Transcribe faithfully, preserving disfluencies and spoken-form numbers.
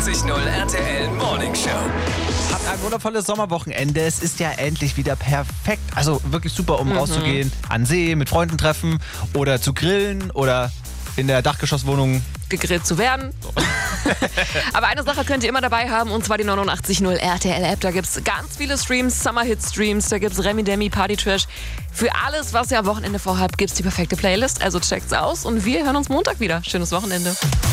neunundachtzig Komma null R T L Morning Show. Habt ein wundervolles Sommerwochenende. Es ist ja endlich wieder perfekt. Also wirklich super, um Mhm. rauszugehen, an See, mit Freunden treffen oder zu grillen oder in der Dachgeschosswohnung. gegrillt zu werden. Aber eine Sache könnt ihr immer dabei haben, und zwar die neunundachtzig Komma null R T L App. Da gibt es ganz viele Streams, Summer-Hit-Streams, da gibt es Remi Demi, Party-Trash. Für alles, was ihr am Wochenende vorhabt, gibt es die perfekte Playlist. Also checkt's aus und wir hören uns Montag wieder. Schönes Wochenende.